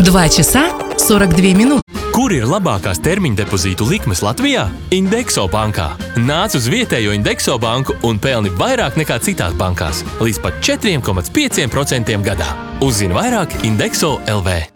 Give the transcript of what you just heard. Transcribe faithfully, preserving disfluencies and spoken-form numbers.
два часа сорок две минūtes. Kur ir labākās termiņa depozītu likmes Latvijā? Indexo bankā. Nāc uz vietējo Indexo banku un pelni vairāk nekā citās bankās. Līdz pat četri komats pieci procenti gadā. Uzzini vairāk Indexo L V.